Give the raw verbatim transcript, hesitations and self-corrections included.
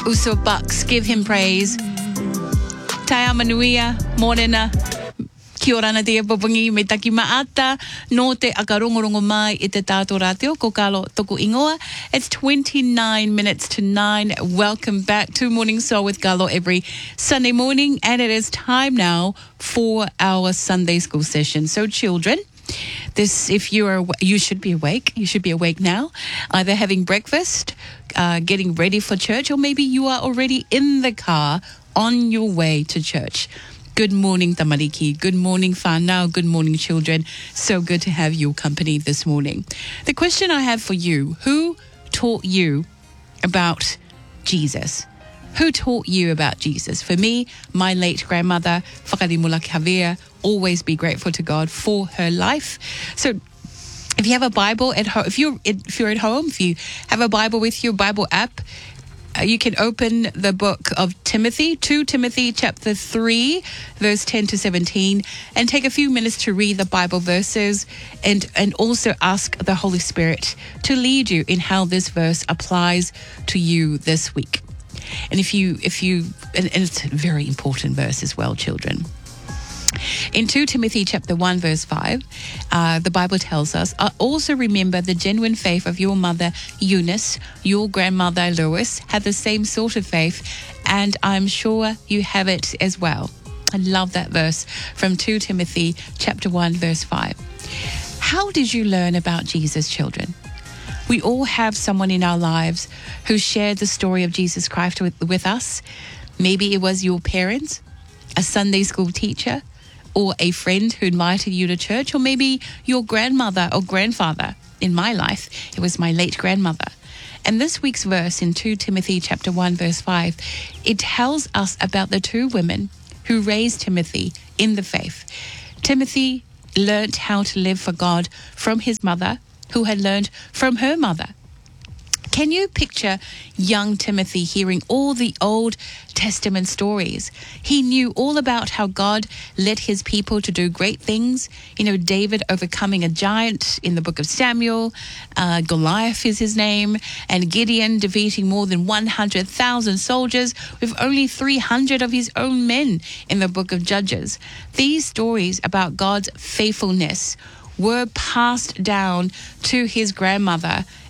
Uso Bucks, give him praise. Taia manuia, morena. Kia ora na te popongi me taki maata no te akarongorongo mai I te tātou rāteo ko Kalo toko ingoa. It's twenty-nine minutes to nine. Welcome back to Morning Soul with Kalo every Sunday morning, and it is time now for our Sunday school session. So children, this if you are you should be awake. You should be awake now, either having breakfast, uh, getting ready for church, or maybe you are already in the car on your way to church. Good morning, Tamariki. Good morning, whānau. Good morning, children. So good to have your company this morning. The question I have for you, who taught you about Jesus? Who taught you about Jesus? For me, my late grandmother, Whakarimula Kavea, always be grateful to God for her life. So if you have a Bible at home, if you're, if you're at home, if you have a Bible with you, Bible app, Uh, you can open the book of Timothy, Second Timothy chapter three, verse ten to seventeen, and take a few minutes to read the Bible verses and, and also ask the Holy Spirit to lead you in how this verse applies to you this week. And if you, if you, and, and it's a very important verse as well, children. In Second Timothy chapter one, verse five, uh, the Bible tells us, uh, also remember the genuine faith of your mother Eunice, your grandmother Lois had the same sort of faith, and I'm sure you have it as well. I love that verse from Second Timothy chapter one, verse five. How did you learn about Jesus, children? We all have someone in our lives who shared the story of Jesus Christ with, with us. Maybe it was your parents, a Sunday school teacher, or a friend who invited you to church, or maybe your grandmother or grandfather. In my life, it was my late grandmother. And this week's verse in Second Timothy chapter one, verse five, it tells us about the two women who raised Timothy in the faith. Timothy learnt how to live for God from his mother, who had learned from her mother. Can you picture young Timothy hearing all the Old Testament stories? He knew all about how God led his people to do great things. You know, David overcoming a giant in the book of Samuel, uh, Goliath is his name, and Gideon defeating more than one hundred thousand soldiers with only three hundred of his own men in the book of Judges. These stories about God's faithfulness were passed down to his grandmother